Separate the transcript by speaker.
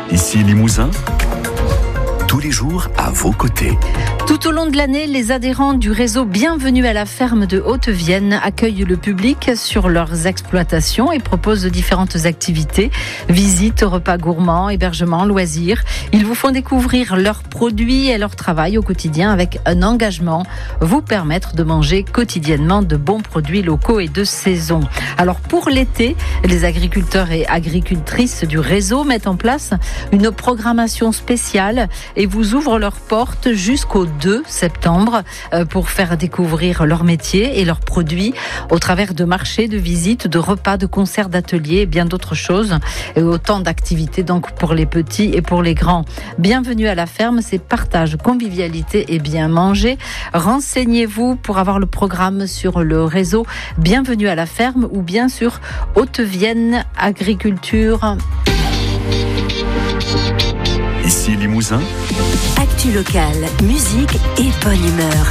Speaker 1: Ici Limousin, tous les jours à vos côtés.
Speaker 2: Tout au long de l'année, les adhérents du réseau Bienvenue à la ferme de Haute-Vienne accueillent le public sur leurs exploitations et proposent différentes activités, visites, repas gourmands, hébergements, loisirs. Ils vous font découvrir leurs produits et leur travail au quotidien avec un engagement, vous permettre de manger quotidiennement de bons produits locaux et de saison. Alors pour l'été, les agriculteurs et agricultrices du réseau mettent en place une programmation spéciale et vous ouvrent leurs portes jusqu'au 2 septembre pour faire découvrir leur métier et leurs produits au travers de marchés, de visites, de repas, de concerts, d'ateliers et bien d'autres choses. Et autant d'activités donc pour les petits et pour les grands. Bienvenue à la ferme, c'est partage, convivialité et bien manger. Renseignez-vous pour avoir le programme sur le réseau Bienvenue à la ferme ou bien sur Haute-Vienne Agriculture.
Speaker 1: Ici Limousin.
Speaker 3: Actu locale, musique et bonne humeur.